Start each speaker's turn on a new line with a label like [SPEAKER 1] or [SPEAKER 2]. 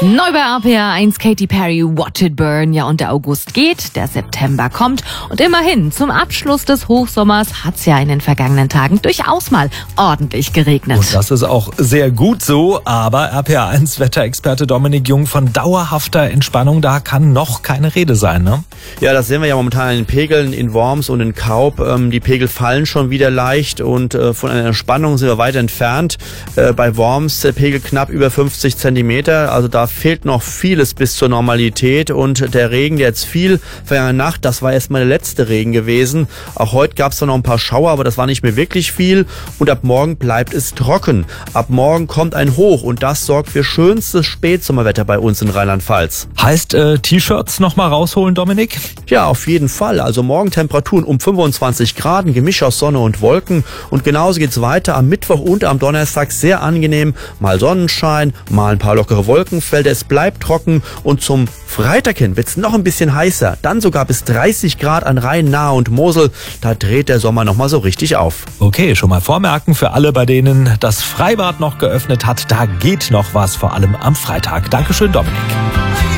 [SPEAKER 1] Neu bei RPA 1 Katy Perry, Watch It Burn. Ja, und der August geht, der September kommt. Und immerhin, zum Abschluss des Hochsommers hat's ja in den vergangenen Tagen durchaus mal ordentlich geregnet.
[SPEAKER 2] Und das ist auch sehr gut so. Aber RPA 1 Wetterexperte Dominik Jung, von dauerhafter Entspannung, da kann noch keine Rede sein, ne?
[SPEAKER 3] Ja, das sehen wir ja momentan in den Pegeln in Worms und in Kaub. Die Pegel fallen schon wieder leicht und von einer Entspannung sind wir weit entfernt. Bei Worms der Pegel knapp über 50 Zentimeter. Also da fehlt noch vieles bis zur Normalität. Und der Regen, der jetzt fiel vergangene Nacht, das war erstmal der letzte Regen gewesen. Auch heute gab es da noch ein paar Schauer, aber das war nicht mehr wirklich viel. Und ab morgen bleibt es trocken. Ab morgen kommt ein Hoch und das sorgt für schönstes Spätsommerwetter bei uns in Rheinland-Pfalz.
[SPEAKER 2] Heißt T-Shirts noch mal rausholen, Dominik?
[SPEAKER 3] Ja, auf jeden Fall. Also morgen Temperaturen um 25 Grad, ein Gemisch aus Sonne und Wolken. Und genauso geht's weiter am Mittwoch und am Donnerstag. Sehr angenehm. Mal Sonnenschein, mal ein paar lockere Wolkenfelder. Es bleibt trocken. Und zum Freitag hin wird's noch ein bisschen heißer. Dann sogar bis 30 Grad an Rhein, Nahe und Mosel. Da dreht der Sommer noch mal so richtig auf.
[SPEAKER 2] Okay, schon mal vormerken für alle, bei denen das Freibad noch geöffnet hat. Da geht noch was, vor allem am Freitag. Dankeschön, Dominik.